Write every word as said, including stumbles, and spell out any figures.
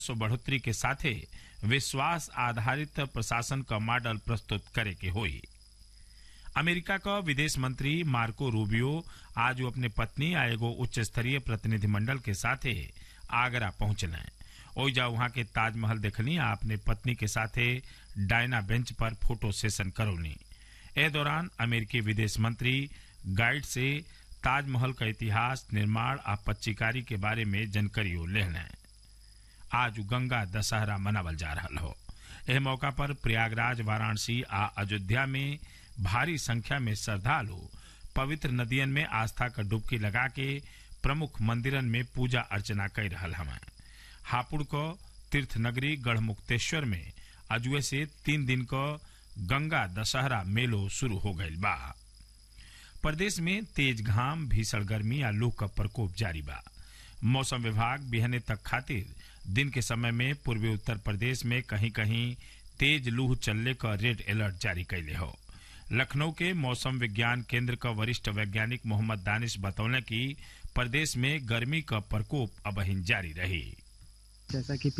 बढ़ोतरी के साथे विश्वास आधारित प्रशासन का मॉडल प्रस्तुत करे के होई। अमेरिका का विदेश मंत्री मार्को रूबियो आज अपने पत्नी आ एगो उच्च स्तरीय प्रतिनिधिमंडल के साथे आगरा पहुंचले। ओइजा वहां के ताजमहल देखनी आ अपने पत्नी के साथे डायना बेंच पर फोटो सेशन करौनी। ए दौरान अमेरिकी विदेश मंत्री गाइड से ताजमहल का इतिहास, निर्माण आ पच्चीकारी के बारे में जानकारी लेने। आज गंगा दशहरा मनावल जा रहा हो। एह मौका पर प्रयागराज, वाराणसी आ अयोध्या में भारी संख्या में श्रद्धालु पवित्र नदियन में आस्था का डुबकी लगा के प्रमुख मंदिरन में पूजा अर्चना कर रहल हमें। हापुड़ को तीर्थ नगरी गढ़मुक्तेश्वर में अजुए से तीन दिन को गंगा दशहरा मेलो शुरू हो गईल बा। प्रदेश में तेज घाम, भीषण गर्मी आ लू का प्रकोप जारी बा। मौसम विभाग बिहने तक खातिर दिन के समय में पूर्वी उत्तर प्रदेश में कहीं कहीं तेज लू चलने का रेड अलर्ट जारी कैले हो। लखनऊ के मौसम विज्ञान केंद्र का वरिष्ठ वैज्ञानिक मोहम्मद दानिश बतौले कि प्रदेश में गर्मी का प्रकोप अब जारी रही। जैसा कि